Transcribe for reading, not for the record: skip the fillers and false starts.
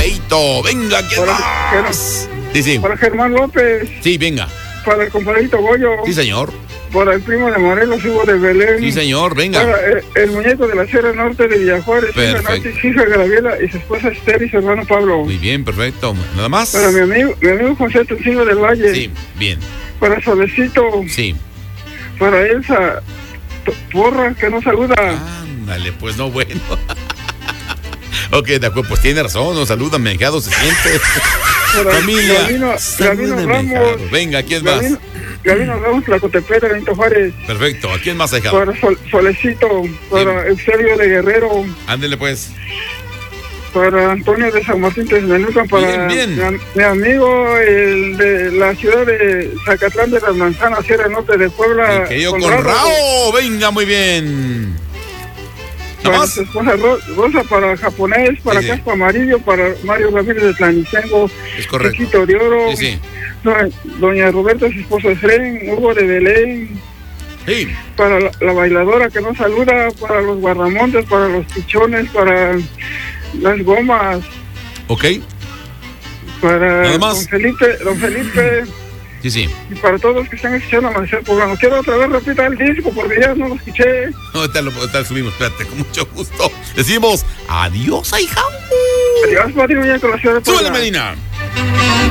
Feito. Venga, ¿quién más? Sí. Para Germán López. Sí, venga. Para el compadrito Goyo. Sí, señor. Para el primo de Morelos, Hugo de Belén. Sí, señor, venga. Para el muñeco de la Sierra Norte de Villajuárez, hija Nancy, hija Gabriela y su esposa Esther y su hermano Pablo. Muy bien, perfecto. ¿Nada más? Para mi amigo José Tocino del Valle. Sí, bien. Para Solecito. Sí. Para Elsa Porra, que no saluda. Ándale, pues no, bueno. Ok, de acuerdo, pues tiene razón, nos saluda, mengado se siente. Familia, Gavino Ramos. Venga, ¿quién más? Gavino Ramos, Tlacotepec de Benito Juárez. Perfecto, ¿a quién más ha dejado? Para Solecito, para Eusebio de Guerrero. Ándele pues. Para Antonio de San Martín Texmelucan, para bien. Mi amigo, el de la ciudad de Zacatlán de las Manzanas, Sierra Norte de Puebla. Que yo Conrado, venga, muy bien. Para su esposa Rosa, para Japonés, para Casco Amarillo, para Mario Ramírez de Tlanicengo. Es correcto. Chiquito de Oro. Sí. Doña Roberta, su esposo Efren, Hugo de Belén. Sí. Para la bailadora que nos saluda, para los guardamontes, para los pichones, para las gomas. Ok. Para don Felipe. Sí. Y para todos los que están escuchando Amanecer Poblano. Quiero otra vez repitar el disco porque ya no lo escuché. No, ahorita subimos, espérate, con mucho gusto. Decimos adiós, ahijao. Adiós, Padre, con la ciudad de Puebla. ¡Súbele, Medina!